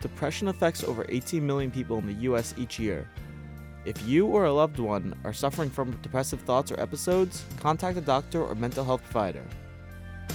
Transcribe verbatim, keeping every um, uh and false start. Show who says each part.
Speaker 1: depression affects over eighteen million people in the U S each year. If you or a loved one are suffering from depressive thoughts or episodes, contact a doctor or mental health provider.